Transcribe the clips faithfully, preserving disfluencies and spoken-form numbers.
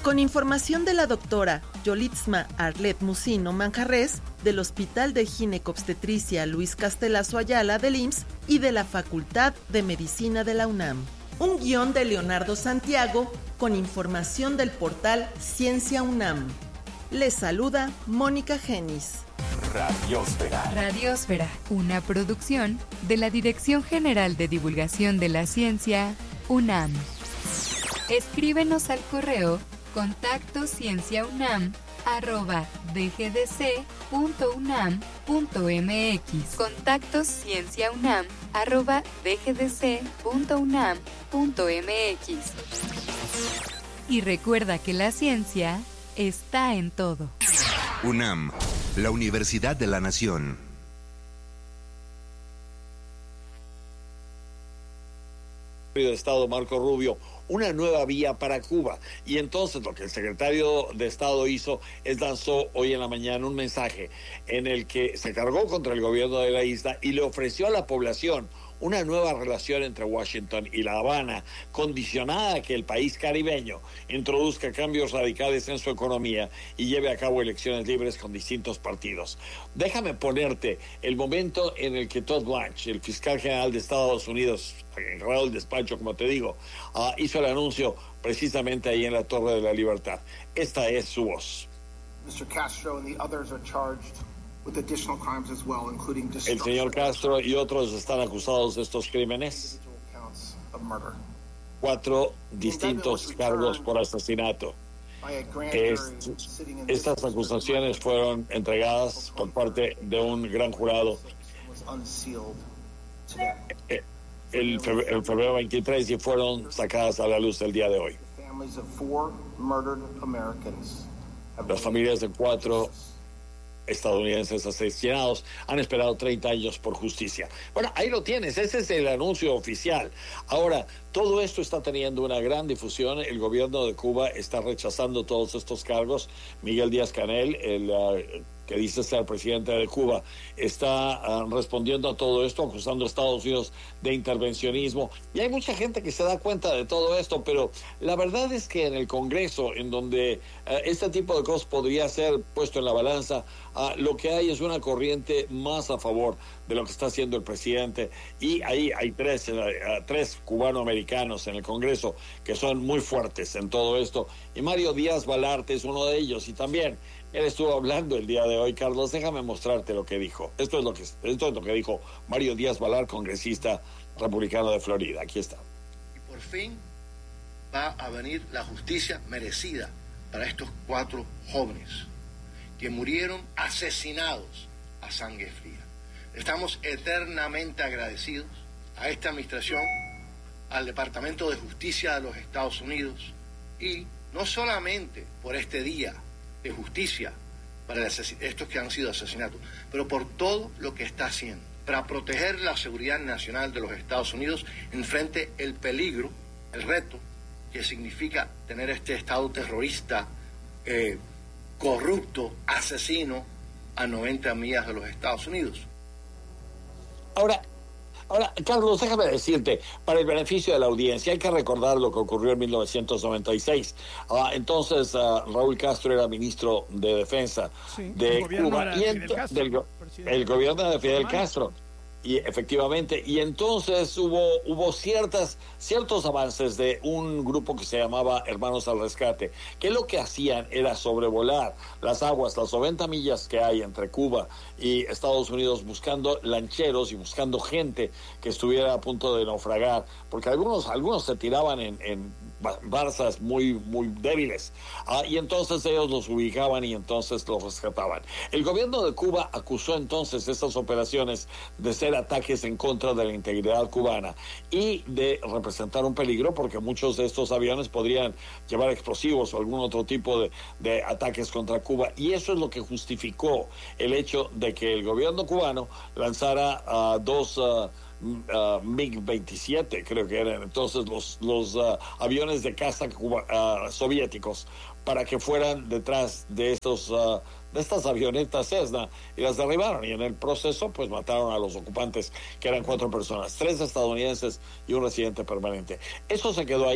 Con información de la doctora Yolitzma Arlet Musino Manjarres, del Hospital de Ginecobstetricia Luis Castelazo Ayala del I M S S y de la Facultad de Medicina de la UNAM. Un guión de Leonardo Santiago con información del portal Ciencia UNAM. Les saluda Mónica Genis. Radiosfera. Radiosfera, una producción de la Dirección General de Divulgación de la Ciencia, UNAM. Escríbenos al correo contacto cienciaunam arroba dgdc.unam.mx. Contacto cienciaunam arroba dgdc.unam.mx. Y recuerda que la ciencia está en todo. UNAM, la Universidad de la Nación. De Estado Marco Rubio, una nueva vía para Cuba. Y entonces lo que el secretario de Estado hizo es lanzó hoy en la mañana un mensaje en el que se cargó contra el gobierno de la isla y le ofreció a la población una nueva relación entre Washington y La Habana, condicionada a que el país caribeño introduzca cambios radicales en su economía y lleve a cabo elecciones libres con distintos partidos. Déjame ponerte el momento en el que Todd Blanche, el fiscal general de Estados Unidos, encargado del despacho, como te digo, uh, hizo el anuncio precisamente ahí en la Torre de la Libertad. Esta es su voz. mister Castro and the others are charged with additional crimes as well, including el señor Castro y otros están acusados de estos crímenes. Cuatro distintos cargos por asesinato. Es, estas acusaciones fueron entregadas por parte de un gran jurado el febrero, el febrero veintitrés y fueron sacadas a la luz el día de hoy. Las familias de cuatro estadounidenses asesinados han esperado treinta años por justicia. Bueno, ahí lo tienes, ese es el anuncio oficial. Ahora, todo esto está teniendo una gran difusión. El gobierno de Cuba está rechazando todos estos cargos. Miguel Díaz-Canel, el uh, que dice ser presidente de Cuba, está uh, respondiendo a todo esto, acusando a Estados Unidos de intervencionismo. Y hay mucha gente que se da cuenta de todo esto, pero la verdad es que en el Congreso, en donde uh, este tipo de cosas podría ser puesto en la balanza, uh, lo que hay es una corriente más a favor de lo que está haciendo el presidente. Y ahí hay tres, uh, tres cubanoamericanos en el Congreso que son muy fuertes en todo esto. Y Mario Díaz-Balart es uno de ellos. Y también él estuvo hablando el día de hoy. Carlos, déjame mostrarte lo que dijo. Esto es lo que, esto es lo que dijo Mario Díaz-Balart, congresista republicano de Florida. Aquí está. Y por fin va a venir la justicia merecida para estos cuatro jóvenes que murieron asesinados a sangre fría. Estamos eternamente agradecidos a esta administración, al Departamento de Justicia de los Estados Unidos, y no solamente por este día de justicia para estos que han sido asesinados, pero por todo lo que está haciendo para proteger la seguridad nacional de los Estados Unidos enfrente el peligro, el reto que significa tener este Estado terrorista, eh, corrupto, asesino a noventa millas de los Estados Unidos. Ahora, Ahora, Carlos, déjame decirte, para el beneficio de la audiencia, hay que recordar lo que ocurrió en mil novecientos noventa y seis. Uh, entonces, uh, Raúl Castro era ministro de Defensa sí, de Cuba y ent- Castro, del go- el gobierno de Fidel Castro. Y efectivamente, y entonces hubo hubo ciertas ciertos avances de un grupo que se llamaba Hermanos al Rescate, que lo que hacían era sobrevolar las aguas, las noventa millas que hay entre Cuba y Estados Unidos, buscando lancheros y buscando gente que estuviera a punto de naufragar, porque algunos algunos se tiraban en, en barzas muy muy débiles, ah, y entonces ellos los ubicaban y entonces los rescataban. El gobierno de Cuba acusó entonces estas operaciones de ser ataques en contra de la integridad cubana y de representar un peligro, porque muchos de estos aviones podrían llevar explosivos o algún otro tipo de, de ataques contra Cuba, y eso es lo que justificó el hecho de que el gobierno cubano lanzara uh, dos uh, Uh, MiG veintisiete, creo que eran entonces los, los uh, aviones de caza cuba, uh, soviéticos, para que fueran detrás de estos uh, de estas avionetas Cessna, y las derribaron, y en el proceso pues mataron a los ocupantes, que eran cuatro personas, tres estadounidenses y un residente permanente. Eso se quedó ahí.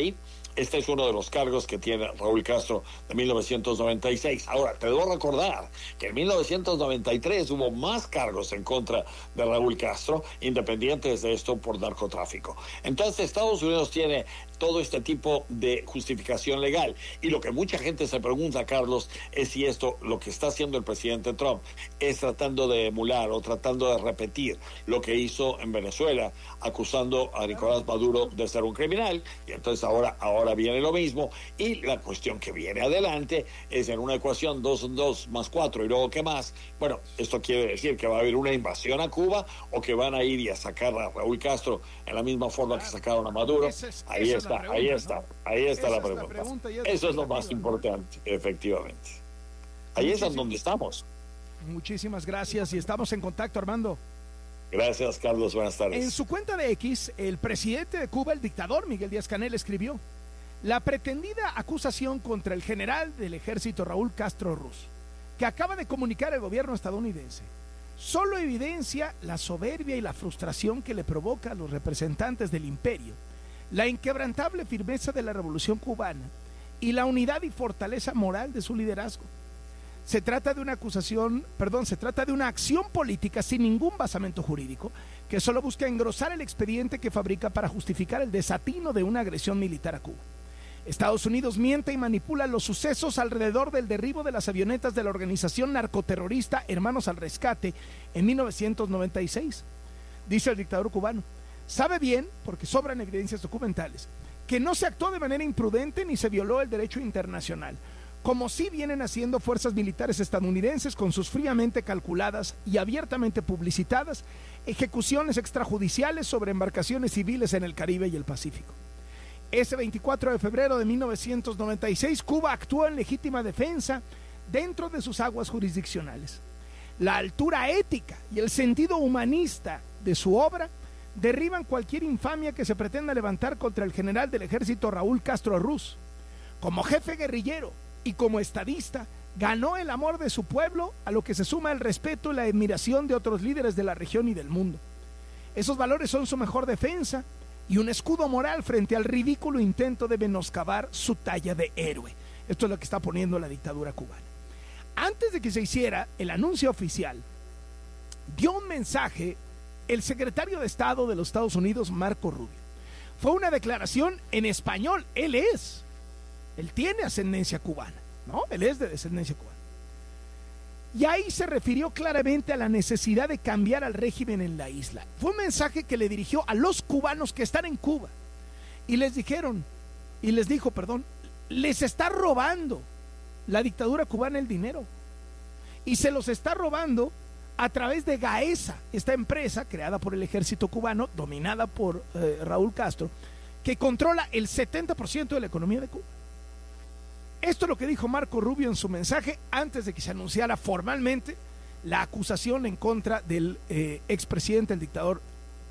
Este es uno de los cargos que tiene Raúl Castro de mil novecientos noventa y seis. Ahora, te debo recordar que en mil novecientos noventa y tres hubo más cargos en contra de Raúl Castro, independientes de esto por narcotráfico. Entonces, Estados Unidos tiene todo este tipo de justificación legal. Y lo que mucha gente se pregunta, Carlos, es si esto, lo que está haciendo el presidente Trump, es tratando de emular o tratando de repetir lo que hizo en Venezuela, acusando a Nicolás Maduro de ser un criminal. Y entonces ahora, ahora viene lo mismo. Y la cuestión que viene adelante es en una ecuación dos, dos más cuatro y luego qué más. Bueno, esto quiere decir que va a haber una invasión a Cuba o que van a ir y a sacar a Raúl Castro en la misma forma que sacaron a Maduro. Ahí está. Pregunta, ahí está, ¿no? ahí está Esa la pregunta. pregunta es Eso es lo más importante, ¿no? Efectivamente. Ahí Muchísimas, es donde estamos. Muchísimas gracias y estamos en contacto, Armando. Gracias, Carlos. Buenas tardes. En su cuenta de X, el presidente de Cuba, el dictador Miguel Díaz-Canel, escribió: la pretendida acusación contra el general del ejército Raúl Castro Ruz, que acaba de comunicar el gobierno estadounidense, solo evidencia la soberbia y la frustración que le provoca a los representantes del imperio, la inquebrantable firmeza de la revolución cubana y la unidad y fortaleza moral de su liderazgo. Se trata de una acusación, perdón, se trata de una acción política sin ningún basamento jurídico que solo busca engrosar el expediente que fabrica para justificar el desatino de una agresión militar a Cuba. Estados Unidos miente y manipula los sucesos alrededor del derribo de las avionetas de la organización narcoterrorista Hermanos al Rescate en mil novecientos noventa y seis. Dice el dictador cubano: sabe bien, porque sobran evidencias documentales, que no se actuó de manera imprudente ni se violó el derecho internacional, como sí vienen haciendo fuerzas militares estadounidenses con sus fríamente calculadas y abiertamente publicitadas ejecuciones extrajudiciales sobre embarcaciones civiles en el Caribe y el Pacífico. Ese veinticuatro de febrero de mil novecientos noventa y seis, Cuba actuó en legítima defensa dentro de sus aguas jurisdiccionales. La altura ética y el sentido humanista de su obra derriban cualquier infamia que se pretenda levantar contra el general del ejército Raúl Castro Ruz. Como jefe guerrillero y como estadista, ganó el amor de su pueblo, a lo que se suma el respeto y la admiración de otros líderes de la región y del mundo. Esos valores son su mejor defensa y un escudo moral frente al ridículo intento de menoscabar su talla de héroe. Esto es lo que está poniendo la dictadura cubana. Antes de que se hiciera el anuncio oficial, dio un mensaje el secretario de Estado de los Estados Unidos, Marco Rubio. Fue una declaración en español. Él es, él tiene ascendencia cubana, ¿no? Él es de descendencia cubana. Y ahí se refirió claramente a la necesidad de cambiar al régimen en la isla. Fue un mensaje que le dirigió a los cubanos que están en Cuba. Y les dijeron, y les dijo, perdón, les está robando la dictadura cubana el dinero. Y se los está robando a través de Gaesa, esta empresa creada por el ejército cubano, dominada por eh, Raúl Castro, que controla el setenta por ciento de la economía de Cuba. Esto es lo que dijo Marco Rubio en su mensaje antes de que se anunciara formalmente la acusación en contra del eh, expresidente, el dictador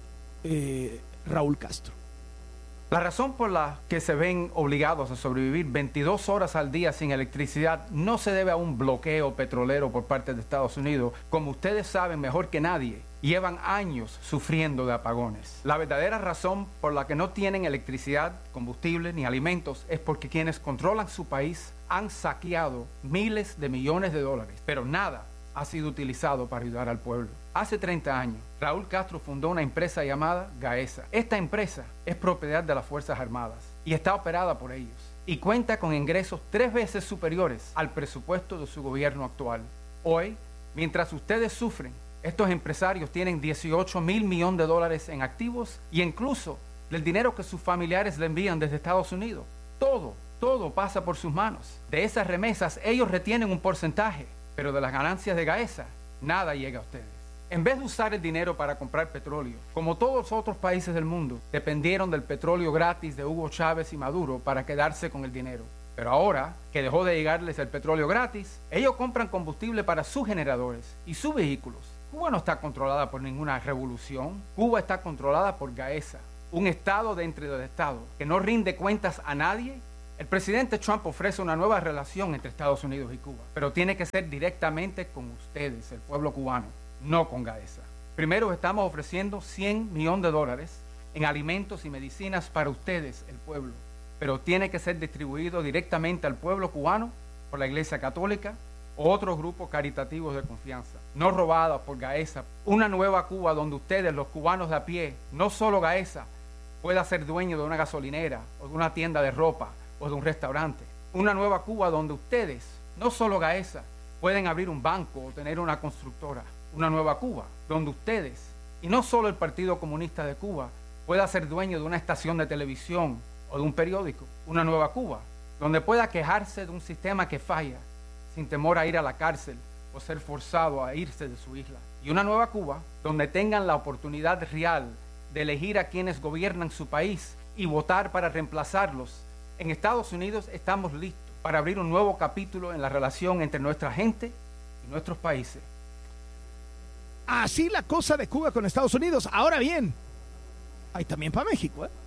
eh, Raúl Castro. La razón por la que se ven obligados a sobrevivir veintidós horas al día sin electricidad no se debe a un bloqueo petrolero por parte de Estados Unidos. Como ustedes saben mejor que nadie, llevan años sufriendo de apagones. La verdadera razón por la que no tienen electricidad, combustible ni alimentos es porque quienes controlan su país han saqueado miles de millones de dólares, pero nada ha sido utilizado para ayudar al pueblo. Hace treinta años, Raúl Castro fundó una empresa llamada Gaesa. Esta empresa es propiedad de las Fuerzas Armadas y está operada por ellos, y cuenta con ingresos tres veces superiores al presupuesto de su gobierno actual. Hoy, mientras ustedes sufren, estos empresarios tienen dieciocho mil millones de dólares en activos y incluso del dinero que sus familiares le envían desde Estados Unidos. Todo, todo pasa por sus manos. De esas remesas ellos retienen un porcentaje, pero de las ganancias de Gaesa, nada llega a ustedes. En vez de usar el dinero para comprar petróleo, como todos los otros países del mundo, dependieron del petróleo gratis de Hugo Chávez y Maduro para quedarse con el dinero. Pero ahora que dejó de llegarles el petróleo gratis, ellos compran combustible para sus generadores y sus vehículos. Cuba no está controlada por ninguna revolución. Cuba está controlada por Gaesa, un estado dentro del estado que no rinde cuentas a nadie. El presidente Trump ofrece una nueva relación entre Estados Unidos y Cuba, pero tiene que ser directamente con ustedes, el pueblo cubano, no con Gaesa. Primero estamos ofreciendo cien millones de dólares en alimentos y medicinas para ustedes, el pueblo. pero tiene que ser distribuido directamente al pueblo cubano por la Iglesia Católica o otros grupos caritativos de confianza, no robadas por Gaesa. Una nueva Cuba donde ustedes, los cubanos de a pie, no solo Gaesa, pueda ser dueño de una gasolinera o de una tienda de ropa o de un restaurante. Una nueva Cuba donde ustedes, no solo Gaesa, pueden abrir un banco o tener una constructora. Una nueva Cuba donde ustedes, y no solo el Partido Comunista de Cuba, pueda ser dueño de una estación de televisión o de un periódico. Una nueva Cuba donde pueda quejarse de un sistema que falla sin temor a ir a la cárcel o ser forzado a irse de su isla. Y una nueva Cuba donde tengan la oportunidad real de elegir a quienes gobiernan su país y votar para reemplazarlos. En Estados Unidos estamos listos para abrir un nuevo capítulo en la relación entre nuestra gente y nuestros países. Así la cosa de Cuba con Estados Unidos. Ahora bien, hay también para México, ¿eh?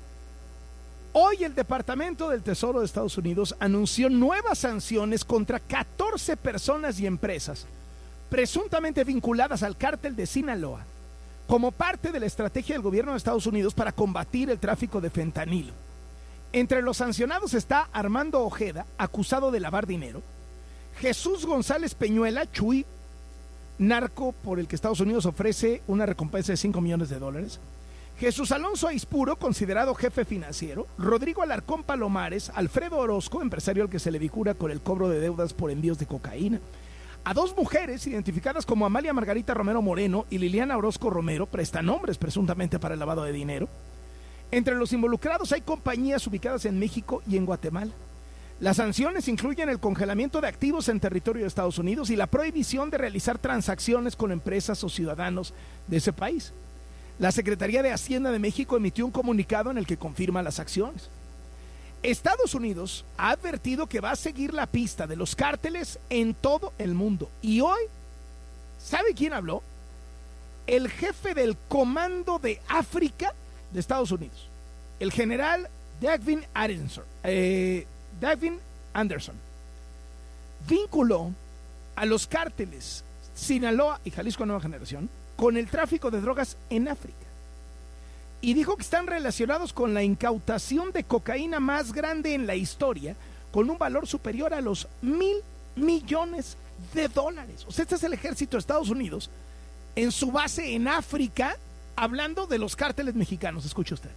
Hoy el Departamento del Tesoro de Estados Unidos anunció nuevas sanciones contra catorce personas y empresas presuntamente vinculadas al cártel de Sinaloa, como parte de la estrategia del gobierno de Estados Unidos para combatir el tráfico de fentanilo. Entre los sancionados está Armando Ojeda, acusado de lavar dinero, Jesús González Peñuela, Chuy, narco por el que Estados Unidos ofrece una recompensa de cinco millones de dólares, Jesús Alonso Aispuro, considerado jefe financiero, Rodrigo Alarcón Palomares, Alfredo Orozco, empresario al que se le vincula con el cobro de deudas por envíos de cocaína, a dos mujeres identificadas como Amalia Margarita Romero Moreno y Liliana Orozco Romero, prestanombres presuntamente para el lavado de dinero. Entre los involucrados hay compañías ubicadas en México y en Guatemala. Las sanciones incluyen el congelamiento de activos en territorio de Estados Unidos y la prohibición de realizar transacciones con empresas o ciudadanos de ese país. La Secretaría de Hacienda de México emitió un comunicado en el que confirma las acciones. Estados Unidos ha advertido que va a seguir la pista de los cárteles en todo el mundo. Y hoy, ¿sabe quién habló? El jefe del Comando de África de Estados Unidos, el general Davin Anderson, eh, Davin Anderson, vinculó a los cárteles Sinaloa y Jalisco Nueva Generación con el tráfico de drogas en África. Y dijo que están relacionados con la incautación de cocaína más grande en la historia, con un valor superior a los mil millones de dólares. O sea, este es el ejército de Estados Unidos en su base en África, hablando de los cárteles mexicanos. Escuche usted.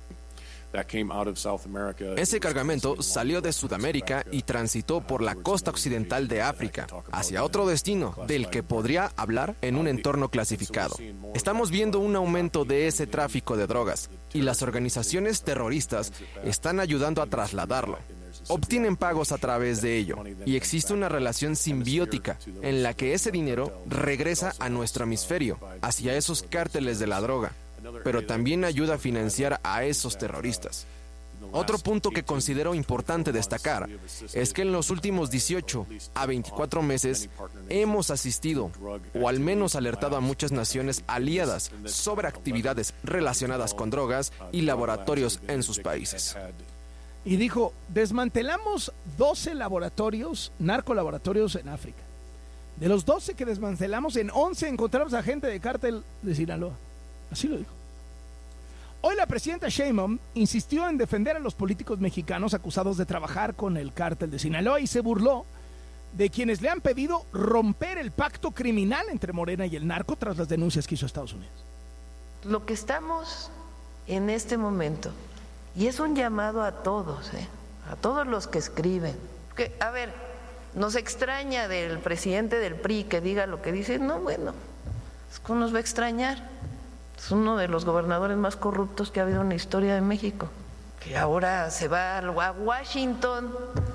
Ese cargamento salió de Sudamérica y transitó por la costa occidental de África hacia otro destino del que podría hablar en un entorno clasificado. Estamos viendo un aumento de ese tráfico de drogas y las organizaciones terroristas están ayudando a trasladarlo. Obtienen pagos a través de ello y existe una relación simbiótica en la que ese dinero regresa a nuestro hemisferio, hacia esos cárteles de la droga, pero también ayuda a financiar a esos terroristas. Otro punto que considero importante destacar es que en los últimos dieciocho a veinticuatro meses hemos asistido, o al menos alertado a muchas naciones aliadas sobre actividades relacionadas con drogas y laboratorios en sus países. Y dijo, desmantelamos doce laboratorios, narcolaboratorios en África. De los doce que desmantelamos, en once encontramos a gente de cártel de Sinaloa. Así lo dijo. Hoy la presidenta Sheinbaum insistió en defender a los políticos mexicanos acusados de trabajar con el cártel de Sinaloa y se burló de quienes le han pedido romper el pacto criminal entre Morena y el narco tras las denuncias que hizo Estados Unidos. Lo que estamos en este momento, y es un llamado a todos, ¿eh? a todos los que escriben, que, a ver, nos extraña del presidente del P R I que diga lo que dice, no, bueno, ¿cómo nos va a extrañar? Es uno de los gobernadores más corruptos que ha habido en la historia de México, que ahora se va a Washington.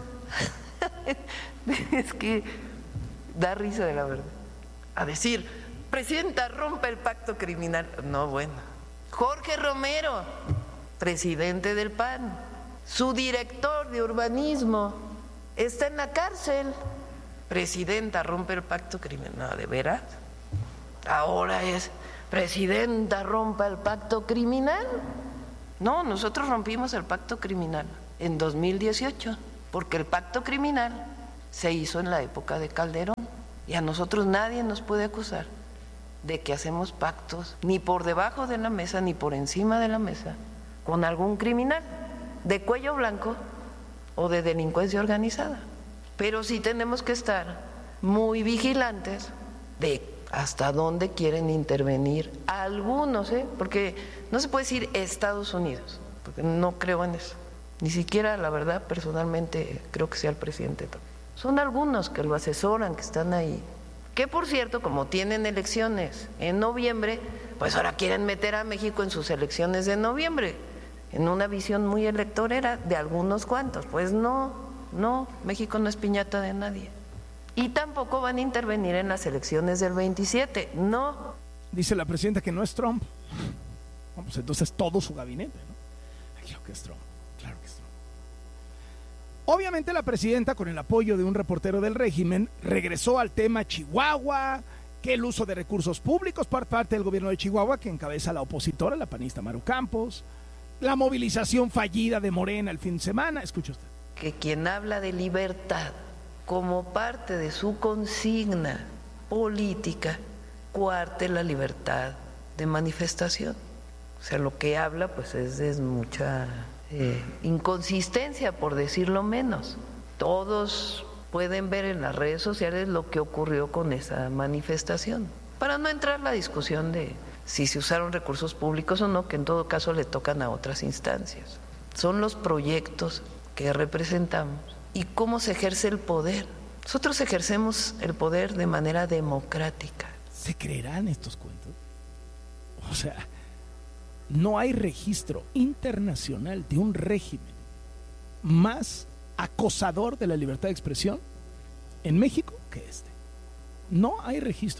Es que da risa de la verdad. A decir, presidenta, rompe el pacto criminal. No, bueno. Jorge Romero, presidente del P A N, su director de urbanismo, está en la cárcel. Presidenta, rompe el pacto criminal. No, ¿de veras? Ahora es... Presidenta, rompa el pacto criminal. No, nosotros rompimos el pacto criminal en dos mil dieciocho, porque el pacto criminal se hizo en la época de Calderón y a nosotros nadie nos puede acusar de que hacemos pactos ni por debajo de la mesa ni por encima de la mesa con algún criminal. de cuello blanco o de delincuencia organizada. Pero sí tenemos que estar muy vigilantes de hasta dónde quieren intervenir algunos, ¿eh? Porque no se puede decir Estados Unidos, porque no creo en eso. Ni siquiera, la verdad, personalmente creo que sea el presidente. Son algunos que lo asesoran, que están ahí. Que, por cierto, como tienen elecciones en noviembre, pues ahora quieren meter a México en sus elecciones de noviembre, en una visión muy electorera de algunos cuantos. Pues no, no, México no es piñata de nadie. Y tampoco van a intervenir en las elecciones del veintisiete, no. Dice la presidenta que no es Trump. Bueno, pues entonces todo su gabinete, ¿no? Claro que es Trump, claro que es Trump. Obviamente la presidenta, con el apoyo de un reportero del régimen, regresó al tema Chihuahua, que el uso de recursos públicos por parte del gobierno de Chihuahua, que encabeza la opositora, la panista Maru Campos, la movilización fallida de Morena el fin de semana. Escucha usted. Que quien habla de libertad como parte de su consigna política, cuarte la libertad de manifestación. O sea, lo que habla pues es de mucha eh, inconsistencia, por decirlo menos. Todos pueden ver en las redes sociales lo que ocurrió con esa manifestación, para no entrar en la discusión de si se usaron recursos públicos o no, que en todo caso le tocan a otras instancias. Son los proyectos que representamos y cómo se ejerce el poder. Nosotros ejercemos el poder de manera democrática. ¿Se creerán estos cuentos? O sea, no hay registro internacional de un régimen más acosador de la libertad de expresión en México que este. No hay registro.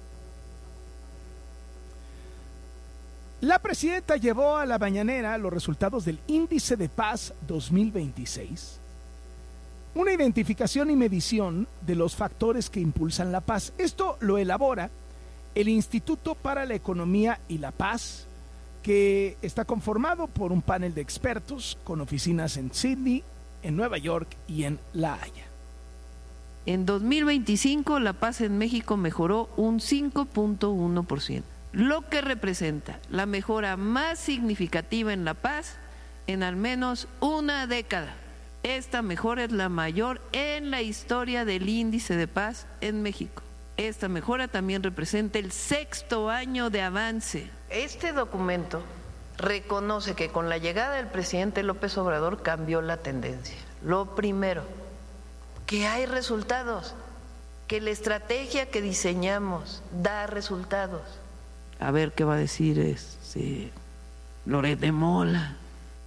La presidenta llevó a la mañanera los resultados del Índice de Paz dos mil veintiséis, una identificación y medición de los factores que impulsan la paz. Esto lo elabora el Instituto para la Economía y la Paz, que está conformado por un panel de expertos con oficinas en Sydney, en Nueva York y en La Haya. En dos mil veinticinco la paz en México mejoró un cinco punto uno por ciento, lo que representa la mejora más significativa en la paz en al menos una década. Esta mejora es la mayor en la historia del Índice de Paz en México. Esta mejora también representa el sexto año de avance. Este documento reconoce que con la llegada del presidente López Obrador cambió la tendencia. Lo primero, que hay resultados, que la estrategia que diseñamos da resultados. A ver qué va a decir este Loret de Mola.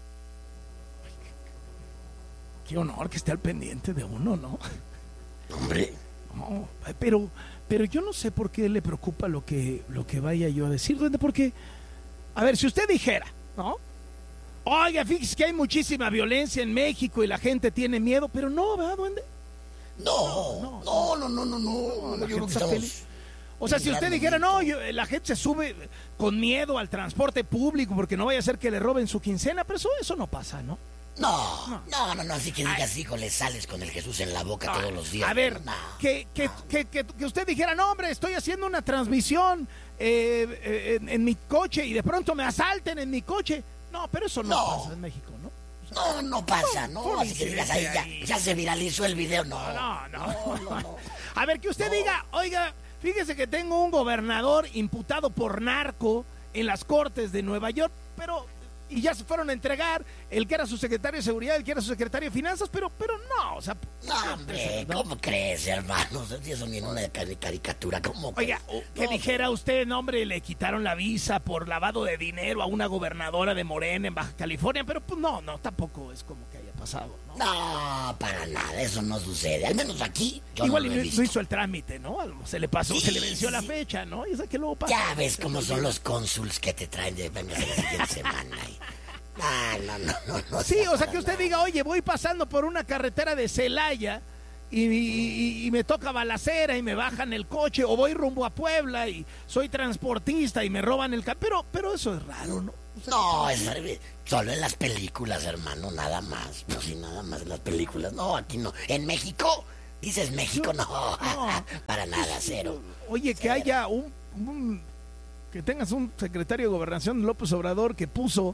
Qué honor que esté al pendiente de uno, ¿no? Hombre. No, pero, pero yo no sé por qué le preocupa lo que, lo que vaya yo a decir, duende, porque, a ver, si usted dijera, ¿no? Oiga, fíjese que hay muchísima violencia en México y la gente tiene miedo, pero no, ¿verdad, duende? No, no, no, no, no, no, no. La gente está feliz. O sea, si usted dijera, no, yo, la gente se sube con miedo al transporte público porque no vaya a ser que le roben su quincena, pero eso, eso no pasa, ¿no? No, no, no, no, así que digas, hijo, le sales con el Jesús en la boca Ay, todos los días. A ver, no, que, que, no. que, que, que usted dijera, no, hombre, estoy haciendo una transmisión eh, eh, en, en mi coche y de pronto me asalten en mi coche. No, pero eso no, No. pasa en México, ¿no? O No, sea, no pasa, no, por así que digas, ahí ya, ahí. ya se viralizó el video, no. No, no. No, no, no. A ver, que usted No. diga, oiga, fíjese que tengo un gobernador imputado por narco en las cortes de Nueva York, pero y ya se fueron a entregar el que era su secretario de seguridad, el que era su secretario de finanzas, pero pero no, o sea, No, hombre, ¿no? ¿cómo crees, hermano? Eso ni en una cari- caricatura, ¿cómo Oiga, crees? que No, dijera usted, no, hombre, le quitaron la visa por lavado de dinero a una gobernadora de Morena en Baja California, pero pues no, no, tampoco es como que haya pasado, ¿no? No, para nada, eso no sucede. Al menos aquí yo Igual no y lo he no, visto. no hizo el trámite, ¿no? Se le pasó, Sí, se le venció sí, la sí. fecha, ¿no? Y esa que luego pasa. Ya ves cómo son los cónsuls que te traen de vengas la siguiente semana. Y... No, no, no, no, no. Sí, o sea para que usted nada. diga, oye, voy pasando por una carretera de Celaya y, y- y me toca balacera y me bajan el coche, o voy rumbo a Puebla y soy transportista y me roban el carro, pero, pero eso es raro, ¿no? O sea, No, es solo en las películas, hermano, nada más. No, sí, nada más en las películas. No, aquí no. En México, dices México, no. No. Para nada, cero. Oye, que haya un, un- que tengas un secretario de Gobernación, López Obrador, que puso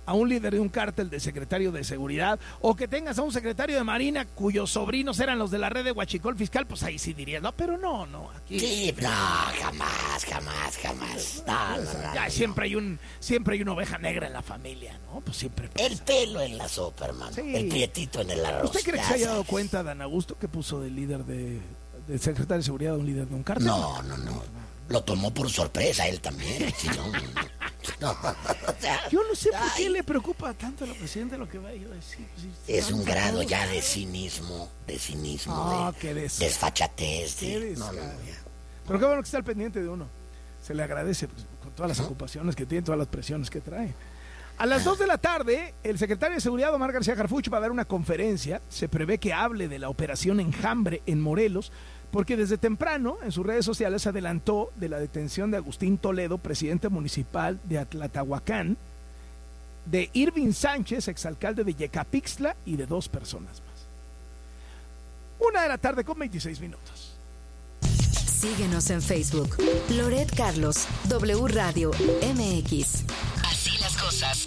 a un líder de un cártel de secretario de seguridad, o que tengas a un secretario de Marina cuyos sobrinos eran los de la red de Huachicol Fiscal, pues ahí sí dirías, no, pero no, no, aquí... Sí, no, jamás, jamás, jamás. No, no, no, ya no, siempre hay un siempre hay una oveja negra en la familia, ¿no? Pues siempre pasa. El pelo en la sopa, hermano. Sí. El prietito en el arroz. ¿Usted cree que se haya dado cuenta, Dan Augusto, que puso de líder de, de secretario de seguridad a un líder de un cártel? No, no, no. Lo tomó por sorpresa él también. Si no, no, o sea, yo no sé por qué ay, le preocupa tanto a la presidenta lo que va a ir a decir. Si, si es un grado todo. Ya de cinismo, de cinismo, oh, de des... desfachatez. De... No, no, ya. Pero qué bueno que está al pendiente de uno. Se le agradece pues, con todas las ocupaciones que tiene, todas las presiones que trae. A las dos de la tarde, el secretario de Seguridad, Omar García Harfuch, va a dar una conferencia. Se prevé que hable de la operación Enjambre en Morelos, porque desde temprano en sus redes sociales se adelantó de la detención de Agustín Toledo, presidente municipal de Atlatahuacán, de Irving Sánchez, exalcalde de Yecapixtla, y de dos personas más. Una de la tarde con veintiséis minutos. Síguenos en Facebook. Loret Carlos, W Radio M X. Así las cosas.